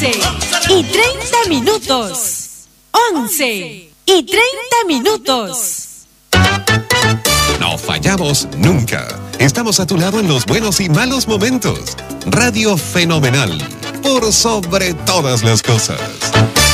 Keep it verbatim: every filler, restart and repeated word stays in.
y treinta minutos. once y treinta minutos. No fallamos nunca. Estamos a tu lado en los buenos y malos momentos. Radio Fenomenal, por sobre todas las cosas.